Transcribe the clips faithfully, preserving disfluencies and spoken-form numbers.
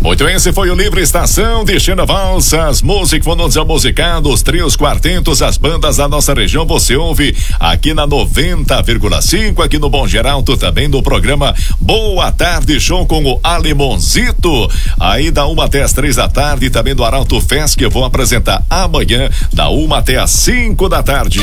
Muito bem, esse foi o Livre Estação, Destino Valsas, música, fonos musicados, trios, quartetos, as bandas da nossa região, você ouve aqui na noventa vírgula cinco, aqui no Bom Geraldo, também no programa Boa Tarde Show com o Alemonzito, aí da uma até as três da tarde, também do Arauto Fest, que eu vou apresentar amanhã, da uma até as cinco da tarde.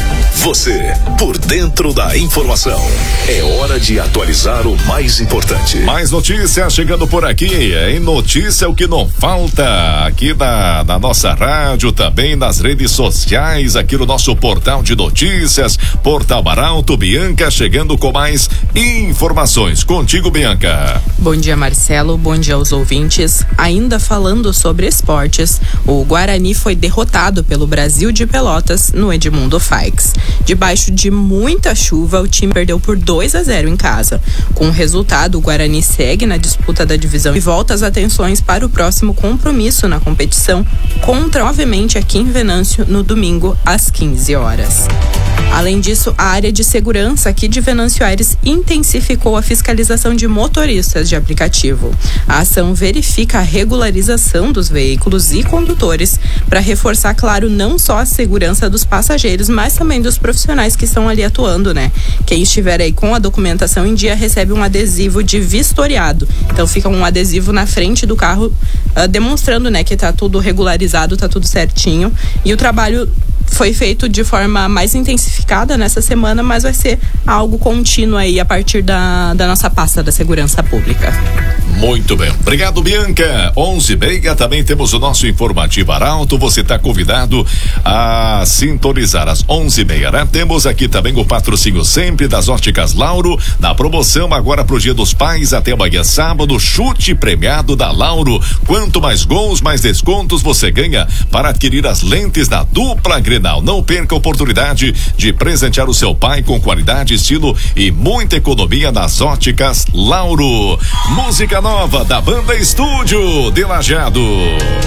Você, por dentro da informação. É hora de atualizar o mais importante. Mais notícias chegando por aqui. Em notícia, o que não falta aqui na, na nossa rádio, também nas redes sociais, aqui no nosso portal de notícias, Portal Arauto. Bianca chegando com mais informações. Contigo, Bianca. Bom dia, Marcelo. Bom dia aos ouvintes. Ainda falando sobre esportes, o Guarani foi derrotado pelo Brasil de Pelotas no Edmundo Faix. Debaixo de muita chuva, o time perdeu por dois a zero em casa. Com o resultado, o Guarani segue na disputa da divisão e volta as atenções para o próximo compromisso na competição contra, obviamente, aqui em Venâncio, no domingo, às quinze horas. Além disso, a área de segurança aqui de Venâncio Aires intensificou a fiscalização de motoristas de aplicativo. A ação verifica a regularização dos veículos e condutores para reforçar, claro, não só a segurança dos passageiros, mas também dos profissionais que estão ali atuando, né? Quem estiver aí com a documentação em dia recebe um adesivo de vistoriado. Então fica um adesivo na frente do carro uh, demonstrando, né, que tá tudo regularizado, tá tudo certinho. E o trabalho foi feito de forma mais intensificada nessa semana, mas vai ser algo contínuo aí a partir da, da nossa pasta da segurança pública. Muito bem, obrigado, Bianca. onze e meia, também temos o nosso informativo Arauto, você está convidado a sintonizar às onze e meia, né? Temos aqui também o patrocínio sempre das Óticas Lauro, na promoção agora pro Dia dos Pais, até amanhã sábado, chute premiado da Lauro. Quanto mais gols, mais descontos você ganha para adquirir as lentes da dupla Grenal. Não perca a oportunidade de presentear o seu pai com qualidade, estilo e muita economia nas Óticas Lauro. Música nova da banda Estúdio de Lajeado.